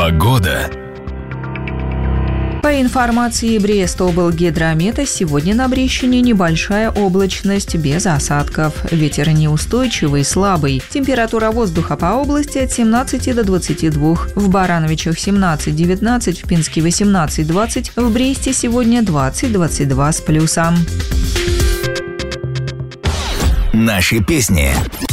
Погода. По информации Брест-облгидромета, сегодня на Брещине небольшая облачность без осадков. Ветер неустойчивый, слабый. Температура воздуха по области от 17 до 22. В Барановичах 17-19, в Пинске 18-20, в Бресте сегодня 20-22 с плюсом. Наши песни.